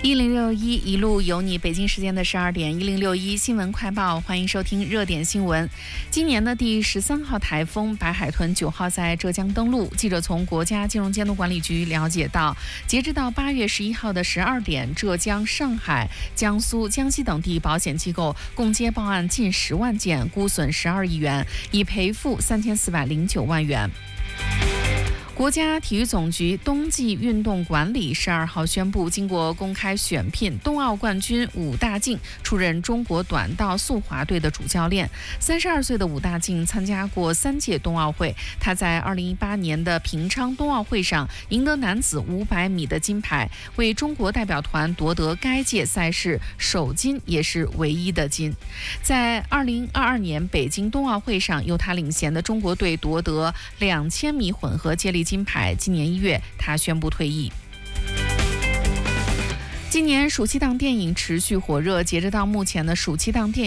1061一路有你，北京时间的12点，1061新闻快报，欢迎收听热点新闻。今年的第13号台风白海豚9号在浙江登陆。记者从国家金融监督管理局了解到，截至到8月11号的12点，浙江、上海、江苏、江西等地保险机构共接报案近10万件，估损12亿元，已赔付3409万元。国家体育总局冬季运动管理12号宣布，经过公开选聘，冬奥冠军武大靖出任中国短道速滑队的主教练。32岁的武大靖参加过3届冬奥会，他在2018年的平昌冬奥会上赢得男子500米的金牌，为中国代表团夺得该届赛事首金，也是唯一的金。在2022年北京冬奥会上，由他领衔的中国队夺得2000米混合接力金牌。今年1月，他宣布退役。今年暑期档电影持续火热，截止到目前的暑期档电影